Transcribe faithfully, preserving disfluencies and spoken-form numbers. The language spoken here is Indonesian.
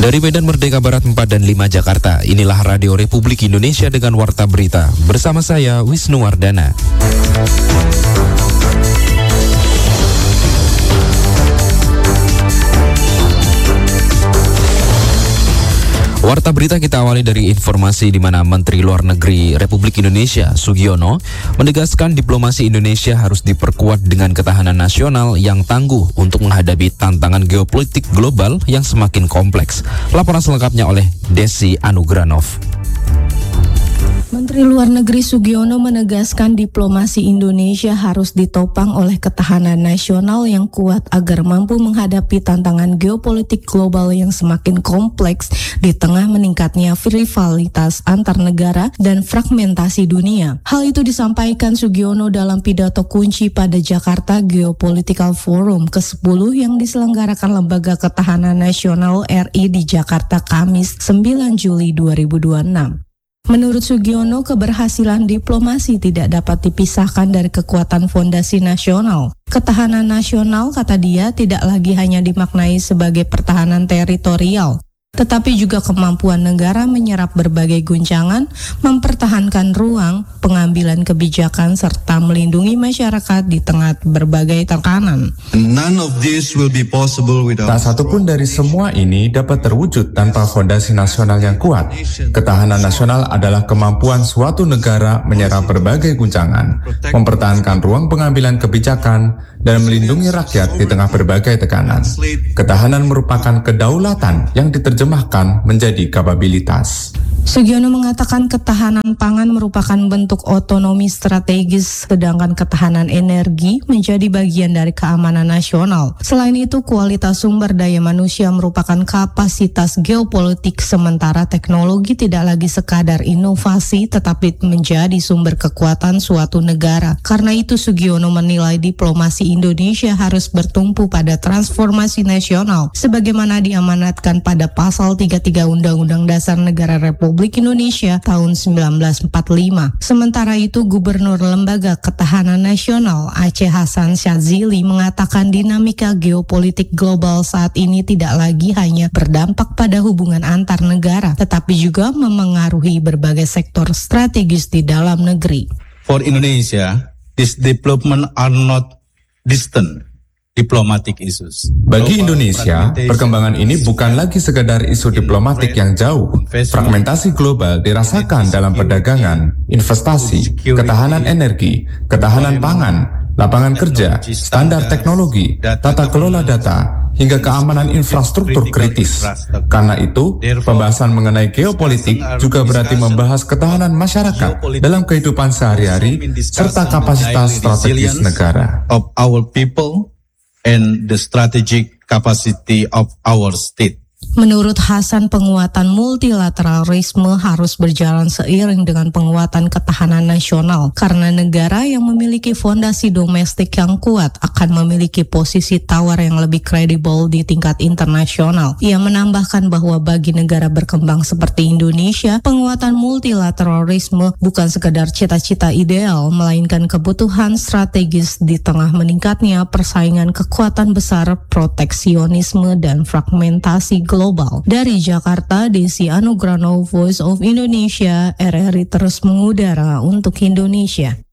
Dari Medan Merdeka Barat empat dan lima Jakarta, inilah Radio Republik Indonesia dengan Warta Berita. Bersama saya, Wisnu Wardana. Warta Berita kita awali dari informasi di mana Menteri Luar Negeri Republik Indonesia, Sugiono, menegaskan diplomasi Indonesia harus diperkuat dengan ketahanan nasional yang tangguh untuk menghadapi tantangan geopolitik global yang semakin kompleks. Laporan selengkapnya oleh Desi Anugranov. Menteri Luar Negeri Sugiono menegaskan diplomasi Indonesia harus ditopang oleh ketahanan nasional yang kuat agar mampu menghadapi tantangan geopolitik global yang semakin kompleks di tengah meningkatnya rivalitas antar negara dan fragmentasi dunia. Hal itu disampaikan Sugiono dalam pidato kunci pada Jakarta Geopolitical Forum kesepuluh yang diselenggarakan Lembaga Ketahanan Nasional R I di Jakarta Kamis sembilan Juli dua ribu dua puluh enam. Menurut Sugiono, keberhasilan diplomasi tidak dapat dipisahkan dari kekuatan fondasi nasional. Ketahanan nasional, kata dia, tidak lagi hanya dimaknai sebagai pertahanan teritorial, tetapi juga kemampuan negara menyerap berbagai guncangan, mempertahankan ruang pengambilan kebijakan, serta melindungi masyarakat di tengah berbagai tekanan. None of this will be possible without... Tak satu pun dari semua ini dapat terwujud tanpa fondasi nasional yang kuat. Ketahanan nasional adalah kemampuan suatu negara menyerap berbagai guncangan, mempertahankan ruang pengambilan kebijakan, dan melindungi rakyat di tengah berbagai tekanan. Ketahanan merupakan kedaulatan yang diterjemahkan menjadi kapabilitas. Sugiono mengatakan ketahanan pangan merupakan bentuk otonomi strategis, sedangkan ketahanan energi menjadi bagian dari keamanan nasional. Selain itu, kualitas sumber daya manusia merupakan kapasitas geopolitik, sementara teknologi tidak lagi sekadar inovasi tetapi menjadi sumber kekuatan suatu negara. Karena itu, Sugiono menilai diplomasi Indonesia harus bertumpu pada transformasi nasional sebagaimana diamanatkan pada pasal tiga puluh tiga Undang-Undang Dasar Negara Republik Indonesia tahun seribu sembilan ratus empat puluh lima. Sementara itu, Gubernur Lembaga Ketahanan Nasional Aceh Hasan Syadzili mengatakan dinamika geopolitik global saat ini tidak lagi hanya berdampak pada hubungan antar negara, tetapi juga memengaruhi berbagai sektor strategis di dalam negeri. For Indonesia, this development are not distant diplomatic issues. Bagi Indonesia, perkembangan ini bukan lagi sekedar isu diplomatik yang jauh. Fragmentasi global dirasakan dalam perdagangan, investasi, ketahanan energi, ketahanan pangan, lapangan kerja, standar teknologi, tata kelola data, hingga keamanan infrastruktur kritis. Karena itu, pembahasan mengenai geopolitik juga berarti membahas ketahanan masyarakat dalam kehidupan sehari-hari serta kapasitas strategis negara. Of our people and the strategic capacity of our state. Menurut Hasan, penguatan multilateralisme harus berjalan seiring dengan penguatan ketahanan nasional karena negara yang memiliki fondasi domestik yang kuat akan memiliki posisi tawar yang lebih kredibel di tingkat internasional. Ia menambahkan bahwa bagi negara berkembang seperti Indonesia, penguatan multilateralisme bukan sekedar cita-cita ideal, melainkan kebutuhan strategis di tengah meningkatnya persaingan kekuatan besar, proteksionisme, dan fragmentasi global. Global. Dari Jakarta, Desi Anugranov, Voice of Indonesia, R R I terus mengudara untuk Indonesia.